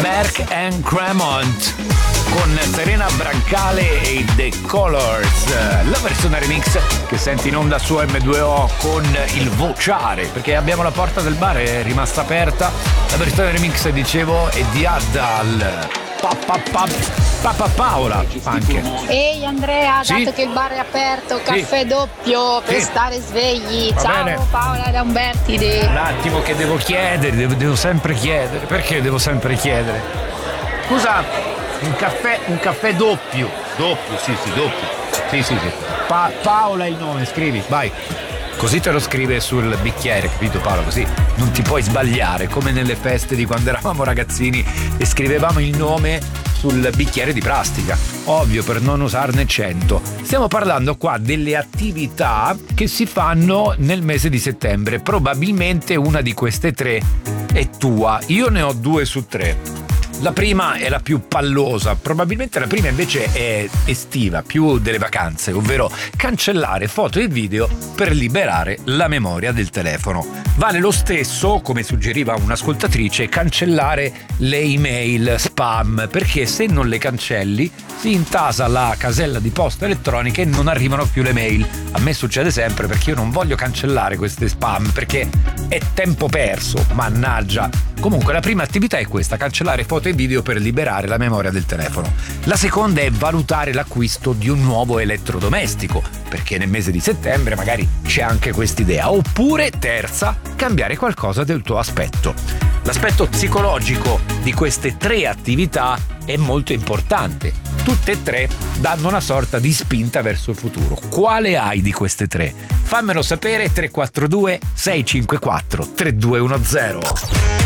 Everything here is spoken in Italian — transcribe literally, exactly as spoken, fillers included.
Merck and Cremont con Serena Brancale e The Colors, la versione remix che senti in onda su M due O con il vociare, perché abbiamo la porta del bar è rimasta aperta. La versione remix, dicevo, è di Addal. Papà pa, pa, pa, Paola anche. Ehi Andrea, Sì? dato che il bar è aperto, caffè Sì. doppio per Sì. stare svegli. Va Ciao bene. Paola da Umbertide. Un attimo che devo chiedere, devo, devo sempre chiedere. Perché devo sempre chiedere? Scusa, un caffè, un caffè doppio. Doppio, sì, sì, doppio. Sì, sì, sì. Pa- Paola è il nome, scrivi, vai. Così te lo scrive sul bicchiere, capito Paolo? Così non ti puoi sbagliare, come nelle feste di quando eravamo ragazzini e scrivevamo il nome sul bicchiere di plastica. Ovvio, per non usarne cento. Stiamo parlando qua delle attività che si fanno nel mese di settembre. Probabilmente una di queste tre è tua. Io ne ho due su tre. La prima è la più pallosa, probabilmente la prima invece è estiva, più delle vacanze, ovvero cancellare foto e video per liberare la memoria del telefono. Vale lo stesso, come suggeriva un'ascoltatrice, cancellare le email spam, perché se non le cancelli si intasa la casella di posta elettronica e non arrivano più le mail. A me succede sempre perché io non voglio cancellare queste spam, perché è tempo perso, mannaggia. Comunque la prima attività è questa, cancellare foto e video per liberare la memoria del telefono. La seconda è valutare l'acquisto di un nuovo elettrodomestico, perché nel mese di settembre magari c'è anche quest'idea. Oppure, terza, cambiare qualcosa del tuo aspetto. L'aspetto psicologico di queste tre attività è molto importante. Tutte e tre danno una sorta di spinta verso il futuro. Quale hai di queste tre? Fammelo sapere. Tre quattro due sei cinque quattro tre due uno zero.